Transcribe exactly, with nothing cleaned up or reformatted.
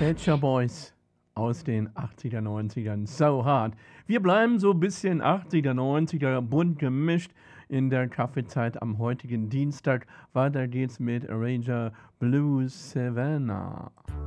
Pet Shop Boys aus den achtziger, neunzigern. So hart. Wir bleiben so ein bisschen achtziger, neunziger bunt gemischt in der Kaffeezeit am heutigen Dienstag. Weiter geht's mit Ranger Blue Savannah.